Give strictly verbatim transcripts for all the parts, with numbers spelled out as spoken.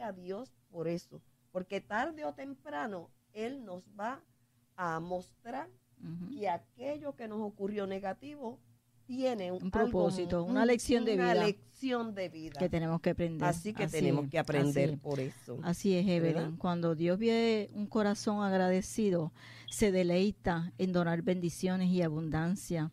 a Dios por eso, porque tarde o temprano Él nos va a mostrar uh-huh. que aquello que nos ocurrió negativo tiene un, un propósito, algo, una un, lección de una vida. lección de vida. Que tenemos que aprender. Así que así tenemos es, que aprender así por eso. Así es, Evelyn. Cuando Dios ve un corazón agradecido, se deleita en donar bendiciones y abundancia,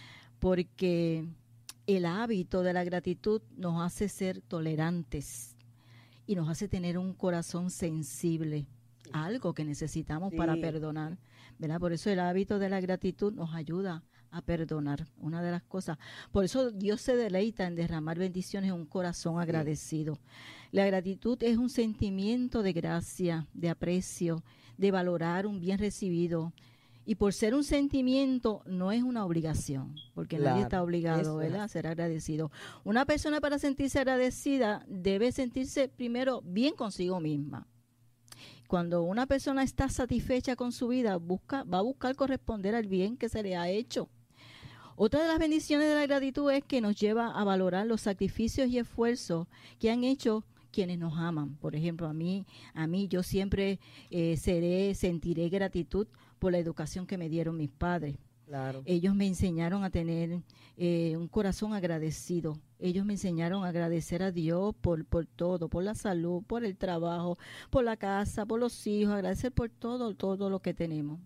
porque el hábito de la gratitud nos hace ser tolerantes y nos hace tener un corazón sensible. Sí. Algo que necesitamos sí. para perdonar, ¿verdad? Por eso el hábito de la gratitud nos ayuda a perdonar, una de las cosas. Por eso Dios se deleita en derramar bendiciones en un corazón agradecido. La gratitud es un sentimiento de gracia, de aprecio, de valorar un bien recibido. Y por ser un sentimiento, no es una obligación, porque claro, nadie está obligado, ¿verdad?, a ser agradecido. Una persona, para sentirse agradecida, debe sentirse primero bien consigo misma. Cuando una persona está satisfecha con su vida, busca, va a buscar corresponder al bien que se le ha hecho. Otra de las bendiciones de la gratitud es que nos lleva a valorar los sacrificios y esfuerzos que han hecho quienes nos aman. Por ejemplo, a mí, a mí yo siempre eh, seré, sentiré gratitud por la educación que me dieron mis padres. Claro. Ellos me enseñaron a tener eh, un corazón agradecido. Ellos me enseñaron a agradecer a Dios por, por todo, por la salud, por el trabajo, por la casa, por los hijos, agradecer por todo, todo lo que tenemos.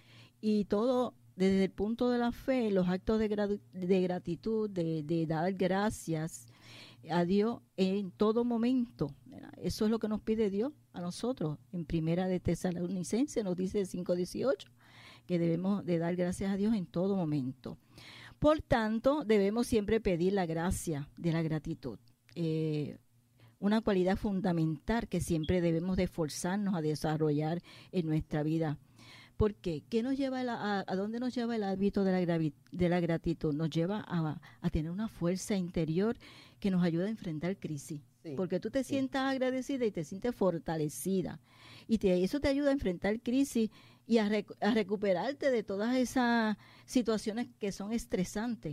Y todo desde el punto de la fe, los actos de, gra- de gratitud, de, de dar gracias a Dios en todo momento. Eso es lo que nos pide Dios a nosotros. En Primera de Tesalonicenses nos dice cinco dieciocho que debemos de dar gracias a Dios en todo momento. Por tanto, debemos siempre pedir la gracia de la gratitud. Eh, una cualidad fundamental que siempre debemos de esforzarnos a desarrollar en nuestra vida. ¿Por qué? ¿Qué nos lleva a, a dónde nos lleva el hábito de la, gravi, de la gratitud? Nos lleva a, a tener una fuerza interior que nos ayuda a enfrentar crisis. Sí, porque tú te sí. sientas agradecida y te sientes fortalecida. Y te, eso te ayuda a enfrentar crisis y a, rec, a recuperarte de todas esas situaciones que son estresantes.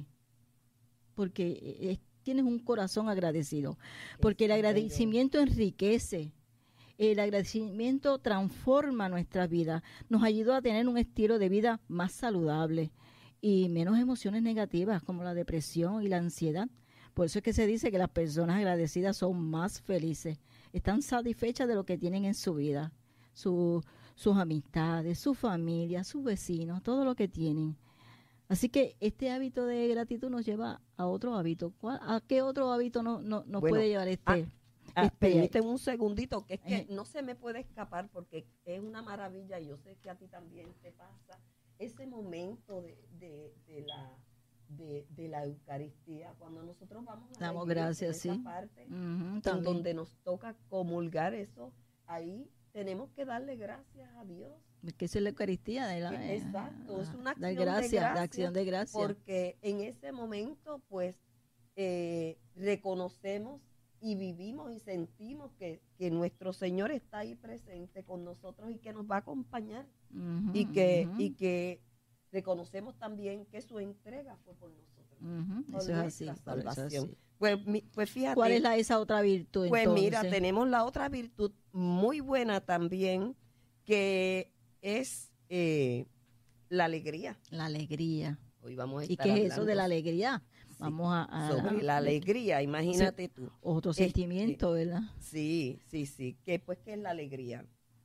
Porque es, tienes un corazón agradecido. Porque el agradecimiento enriquece. El agradecimiento transforma nuestra vida, nos ayuda a tener un estilo de vida más saludable y menos emociones negativas como la depresión y la ansiedad. Por eso es que se dice que las personas agradecidas son más felices, están satisfechas de lo que tienen en su vida, su, sus amistades, su familia, sus vecinos, todo lo que tienen. Así que este hábito de gratitud nos lleva a otro hábito. ¿A qué otro hábito no, no, nos bueno, puede llevar este? Ah. Ah, permíteme un segundito, que es que no se me puede escapar porque es una maravilla y yo sé que a ti también te pasa ese momento de, de, de, la, de, de la Eucaristía, cuando nosotros vamos a Damos la iglesia, gracias, esa sí. parte Uh-huh, en donde nos toca comulgar eso, ahí tenemos que darle gracias a Dios. Que es la Eucaristía. De la, que, exacto, es una acción, gracia, de, gracia, de acción de gracia. Porque en ese momento, pues, eh, reconocemos y vivimos y sentimos que, que nuestro Señor está ahí presente con nosotros y que nos va a acompañar. Uh-huh, y, que, uh-huh. y que reconocemos también que su entrega fue por nosotros. Uh-huh, por eso es así, salvación. Eso es así. Pues, mi, pues fíjate. ¿Cuál es la, esa otra virtud? Pues entonces? Mira, tenemos la otra virtud muy buena también, que es eh, la alegría. La alegría. Hoy vamos a estar ¿Y qué hablando es eso de la alegría? Sí, Vamos a, a sobre la alegría, imagínate sí, tú. Otro este, sentimiento, ¿verdad? Sí, sí, sí. ¿Qué, pues, ¿qué es la alegría?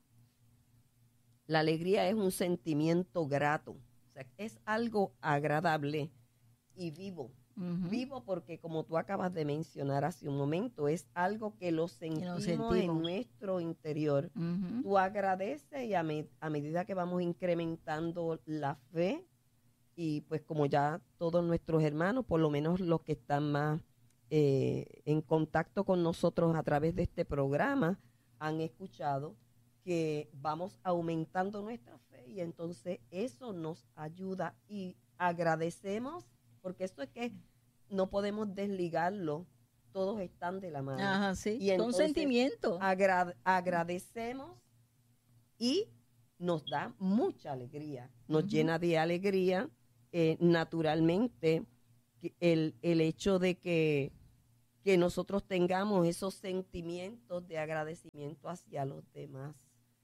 La alegría es un sentimiento grato. O sea, es algo agradable y vivo. Uh-huh. Vivo porque, como tú acabas de mencionar hace un momento, es algo que lo sentimos, lo sentimos. en nuestro interior. Uh-huh. Tú agradeces y a, me, a medida que vamos incrementando la fe, y pues como ya todos nuestros hermanos, por lo menos los que están más eh, en contacto con nosotros a través de este programa, han escuchado que vamos aumentando nuestra fe y entonces eso nos ayuda y agradecemos, porque esto es que no podemos desligarlo, todos están de la mano. Ajá, sí, y son sentimientos. Agra- agradecemos y nos da mucha alegría, nos uh-huh. llena de alegría. Eh, naturalmente el, el hecho de que que nosotros tengamos esos sentimientos de agradecimiento hacia los demás.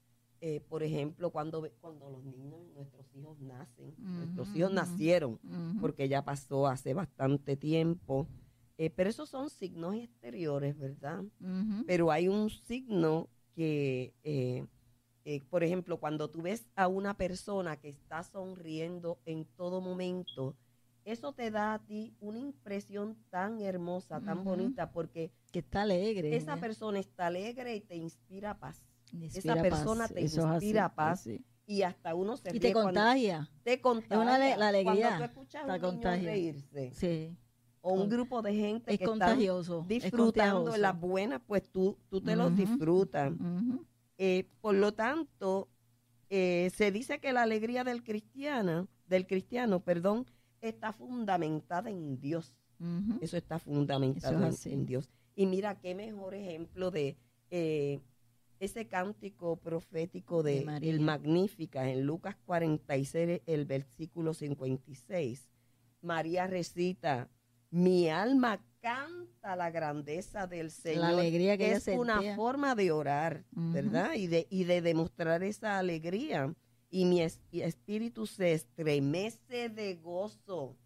Eh, por ejemplo, cuando, cuando los niños, nuestros hijos nacen, uh-huh, nuestros hijos uh-huh. nacieron, uh-huh. porque ya pasó hace bastante tiempo, eh, pero esos son signos exteriores, ¿verdad? Uh-huh. Pero hay un signo que, eh, eh, por ejemplo, cuando tú ves a una persona que está sonriendo en todo momento, eso te da a ti una impresión tan hermosa, tan uh-huh. bonita, porque que está alegre. Esa ¿eh? persona está alegre y te inspira paz. Inspira esa persona paz. te Eso inspira así, paz sí. Y hasta uno se y ríe te contagia. Te contagia. Es una la alegría. Cuando tú escuchas a un contagia. niño reírse. Sí. O un grupo de gente es que contagioso, está disfrutando de las buenas, pues tú, tú te uh-huh. los disfrutas. Uh-huh. Eh, por lo tanto, eh, se dice que la alegría del cristiano, del cristiano, perdón, está fundamentada en Dios. Uh-huh. Eso está fundamentado Eso en, en Dios. Y mira qué mejor ejemplo de eh, ese cántico profético de, de el Magnífica en Lucas cuarenta y seis, el versículo cincuenta y seis. María recita: mi alma canta la grandeza del Señor. La alegría que es ella una sentía. forma de orar, uh-huh. ¿verdad? Y de, y de demostrar esa alegría. Y mi es, y espíritu se estremece de gozo uh-huh.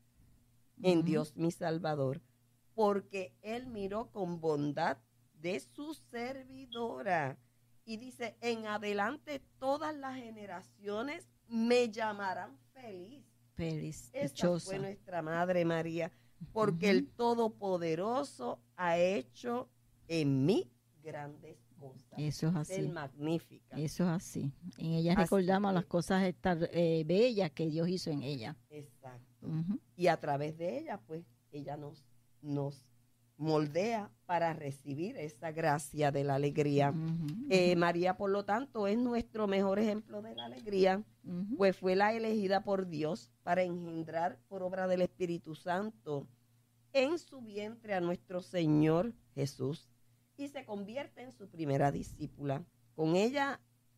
en Dios mi Salvador, porque Él miró con bondad de su servidora. Y dice: en adelante todas las generaciones me llamarán feliz. Feliz, Esa dichosa. fue nuestra Madre María, porque uh-huh. el Todopoderoso ha hecho en mí grandes cosas. Eso es así. El Magnífica. Eso es así. En ella así recordamos que, las cosas estar, eh, bellas que Dios hizo en ella. Exacto. Uh-huh. Y a través de ella, pues, ella nos, nos moldea para recibir esa gracia de la alegría. Uh-huh. Eh, María, por lo tanto, es nuestro mejor ejemplo de la alegría, uh-huh. pues fue la elegida por Dios para engendrar por obra del Espíritu Santo en su vientre a nuestro Señor Jesús y se convierte en su primera discípula. Con ella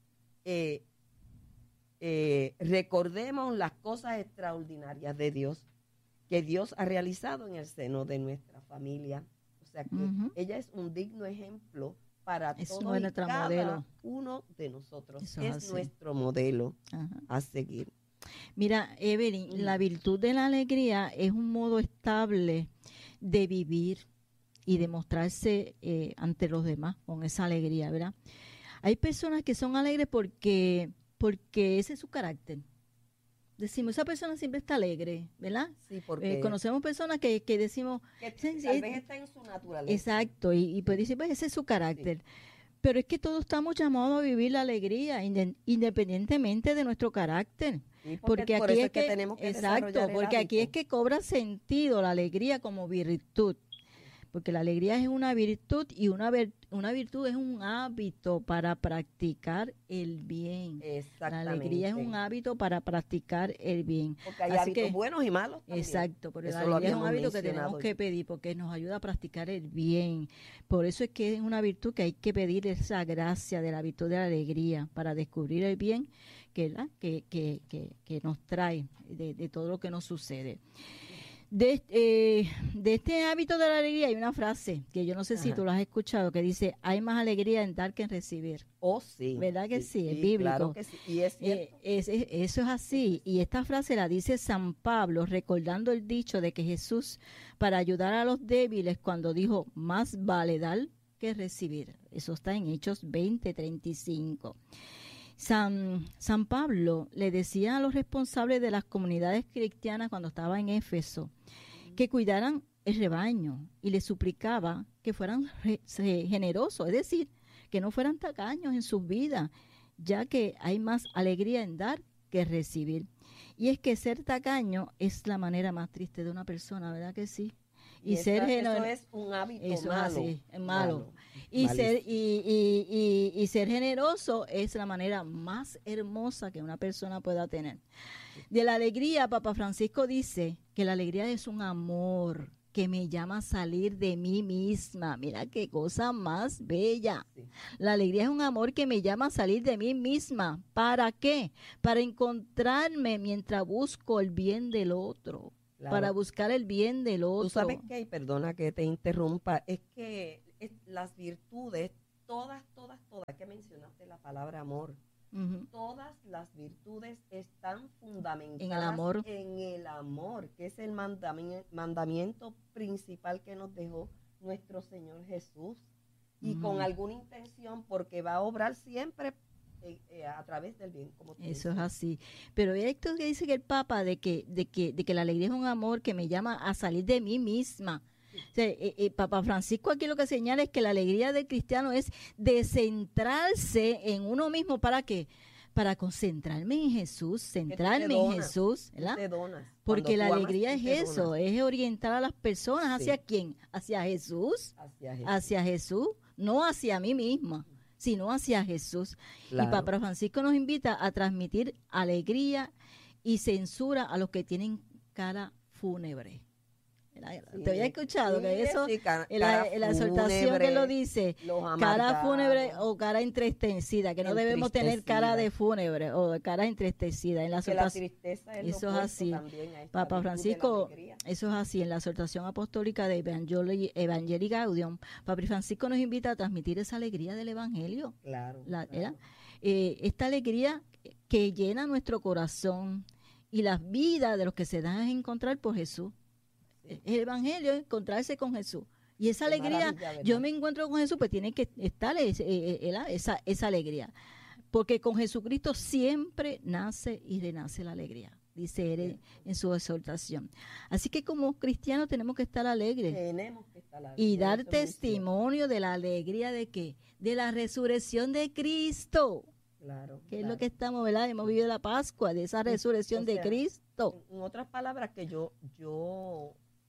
eh, eh, recordemos las cosas extraordinarias de Dios que Dios ha realizado en el seno de nuestra familia. O sea que uh-huh. ella es un digno ejemplo para es todos y cada modelo. uno de nosotros. Eso es así. Nuestro modelo uh-huh. a seguir. Mira, Evelyn, uh-huh. la virtud de la alegría es un modo estable de vivir y de mostrarse eh, ante los demás con esa alegría, ¿verdad? Hay personas que son alegres porque, porque ese es su carácter. Decimos, esa persona siempre está alegre, ¿verdad? Sí, porque eh, conocemos personas que, que decimos... Que tal sí, vez está en su naturaleza. Exacto, y, y pues dice, pues ese es su carácter. Sí. Pero es que todos estamos llamados a vivir la alegría, independientemente de nuestro carácter. Sí, porque, porque por aquí es que, que tenemos que exacto, porque aquí es que cobra sentido la alegría como virtud. Porque la alegría es una virtud y una, una virtud es un hábito para practicar el bien. Exactamente. La alegría es un hábito para practicar el bien. Porque hay Así hábitos que, buenos y malos también. Exacto, pero eso la alegría es un hábito que tenemos que pedir porque nos ayuda a practicar el bien. Por eso es que es una virtud que hay que pedir esa gracia de la virtud de la alegría para descubrir el bien que, que, que, que, que nos trae de, de todo lo que nos sucede. De, eh, de este hábito de la alegría hay una frase que yo no sé Ajá. si tú la has escuchado que dice: hay más alegría en dar que en recibir. Oh, sí. ¿Verdad que sí? sí es bíblico. Claro que sí. Y es cierto. Eh, es, es, eso es así. Y esta frase la dice San Pablo recordando el dicho de que Jesús, para ayudar a los débiles, cuando dijo: más vale dar que recibir. Eso está en Hechos veinte, treinta y cinco. San, San Pablo le decía a los responsables de las comunidades cristianas cuando estaba en Éfeso que cuidaran el rebaño y le suplicaba que fueran re, generosos, es decir, que no fueran tacaños en sus vidas, ya que hay más alegría en dar que recibir. Y es que ser tacaño es la manera más triste de una persona, ¿verdad que sí? Y, y ser generoso es un hábito eso malo. Es así, es malo. malo. Y ser, y, y, y, y ser generoso es la manera más hermosa que una persona pueda tener. De la alegría, Papa Francisco dice que la alegría es un amor que me llama a salir de mí misma. Mira qué cosa más bella. Sí. La alegría es un amor que me llama a salir de mí misma. ¿Para qué? Para encontrarme mientras busco el bien del otro. claro. para buscar el bien del otro. Tú sabes que, y perdona que te interrumpa, es que es, las virtudes, todas, todas, todas, que mencionaste la palabra amor, uh-huh. todas las virtudes están fundamentadas en el amor, en el amor, que es el mandami- mandamiento principal que nos dejó nuestro Señor Jesús, y uh-huh. con alguna intención, porque va a obrar siempre eh, eh, a través del bien. Como Eso dices. Es así. Pero esto que dice que el Papa, de que, de que, de que la alegría es un amor que me llama a salir de mí misma. O sea, eh, eh, Papa Francisco aquí lo que señala es que la alegría del cristiano es descentrarse en uno mismo. ¿Para qué? Para concentrarme en Jesús, centrarme en Jesús, ¿verdad? Porque la alegría es eso, es orientar a las personas hacia sí. quién, hacia Jesús, hacia Jesús, hacia Jesús, no hacia mí misma, sino hacia Jesús. Claro. Y Papa Francisco nos invita a transmitir alegría y censura a los que tienen cara fúnebre. Sí, te había escuchado sí, que eso sí, cara, en, la, en la exhortación que lo dice, cara fúnebre o cara entristecida, que no debemos tener cara de fúnebre o cara entristecida. En la exhortación, eso es así. Papa Francisco, eso es así. En la exhortación apostólica de Evangelii, Evangelii Gaudium, Papa Francisco nos invita a transmitir esa alegría del Evangelio. Claro. La, claro. Eh, esta alegría que llena nuestro corazón y las vidas de los que se dan a encontrar por Jesús. El Evangelio es encontrarse con Jesús. Y esa Qué alegría, yo me encuentro con Jesús, pues tiene que estar ese, esa, esa alegría. Porque con Jesucristo siempre nace y renace la alegría, dice él en, en su exhortación. Así que como cristianos tenemos que estar alegres. Tenemos que estar alegres. Y dar testimonio de la alegría de qué? De la resurrección de Cristo. Claro, que claro. es lo que estamos, ¿verdad? Hemos vivido la Pascua, de esa resurrección o sea, de Cristo. En, en otras palabras, que yo, yo,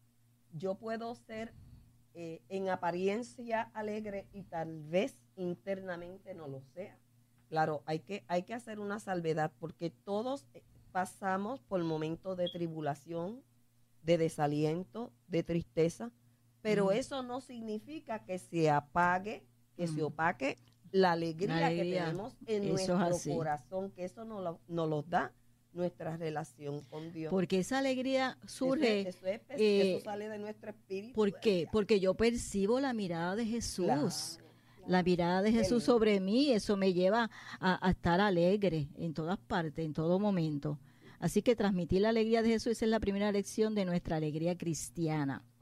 yo puedo ser eh, en apariencia alegre y tal vez internamente no lo sea. Claro, hay que, hay que hacer una salvedad porque todos pasamos por momentos de tribulación, de desaliento, de tristeza, pero mm. eso no significa que se apague, que mm. se opaque la alegría, la alegría que tenemos en eso nuestro corazón, que eso nos lo, nos lo da nuestra relación con Dios. Porque esa alegría surge, eso, eso, es, eh, eso sale de nuestro espíritu. ¿Por qué? Porque yo percibo la mirada de Jesús, claro, claro. la mirada de Jesús sobre mí, eso me lleva a, a estar alegre en todas partes, en todo momento. Así que transmitir la alegría de Jesús, esa es la primera lección de nuestra alegría cristiana.